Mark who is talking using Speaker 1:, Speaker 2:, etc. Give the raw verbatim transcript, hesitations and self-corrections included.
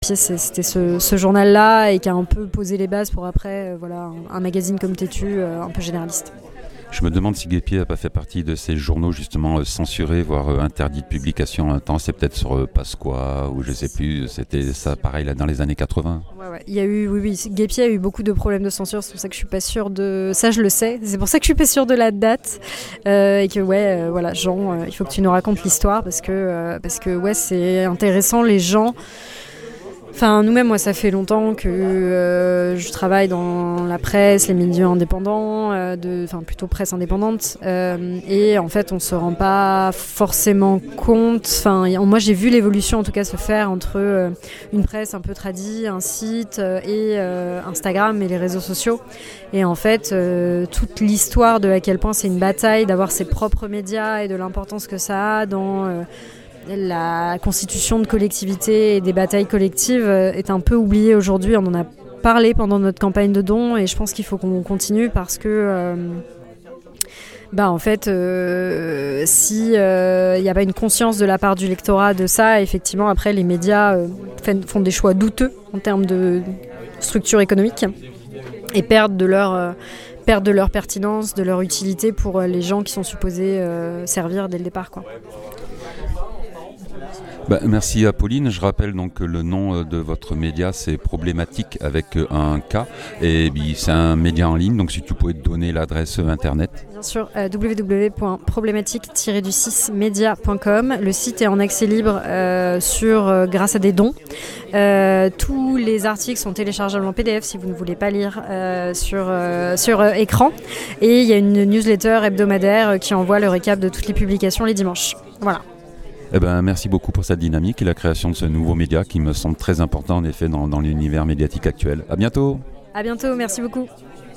Speaker 1: C'est, c'était ce, ce journal-là et qui a un peu posé les bases pour après, euh, voilà, un, un magazine comme Tétu, euh, un peu généraliste.
Speaker 2: Je me demande si Guépier n'a pas fait partie de ces journaux justement euh, censurés, voire euh, interdits de publication en un temps. C'est peut-être sur euh, Pasqua ou je sais plus. C'était ça pareil là dans les années quatre-vingts.
Speaker 1: Ouais, ouais. Il y a eu, oui, oui. Guépier a eu beaucoup de problèmes de censure. C'est pour ça que je suis pas sûre de. Ça, je le sais. C'est pour ça que je suis pas sûre de la date euh, et que ouais, euh, voilà, Jean, euh, il faut que tu nous racontes l'histoire parce que euh, parce que ouais, c'est intéressant. Les gens. Enfin, nous-mêmes, moi, ça fait longtemps que euh, je travaille dans la presse, les médias indépendants, euh, de, enfin plutôt presse indépendante, euh, et en fait, on se rend pas forcément compte. Enfin, moi, j'ai vu l'évolution, en tout cas, se faire entre euh, une presse un peu tradie, un site euh, et euh, Instagram et les réseaux sociaux. Et en fait, euh, toute l'histoire de à quel point c'est une bataille d'avoir ses propres médias et de l'importance que ça a dans euh, la constitution de collectivités et des batailles collectives est un peu oubliée aujourd'hui. On en a parlé pendant notre campagne de dons et je pense qu'il faut qu'on continue parce que euh, bah en fait euh, si il euh, n'y a pas une conscience de la part du lectorat de ça, effectivement après les médias euh, font des choix douteux en termes de structure économique et perdent de leur euh, perdent de leur pertinence, de leur utilité pour les gens qui sont supposés euh, servir dès le départ, quoi.
Speaker 2: Bah, merci Apolline. Je rappelle donc que le nom de votre média c'est Problématique avec un K et bien, c'est un média en ligne, donc si tu pouvais te donner l'adresse internet.
Speaker 1: Bien sûr, euh, w w w point problématique tiret du six média point com. Le site est en accès libre euh, sur, euh, grâce à des dons. Euh, tous les articles sont téléchargeables en P D F si vous ne voulez pas lire euh, sur, euh, sur euh, écran. Et il y a une newsletter hebdomadaire qui envoie le récap de toutes les publications les dimanches. Voilà.
Speaker 2: Eh ben, merci beaucoup pour cette dynamique et la création de ce nouveau média qui me semble très important en effet dans, dans l'univers médiatique actuel. À bientôt.
Speaker 1: À bientôt, merci beaucoup.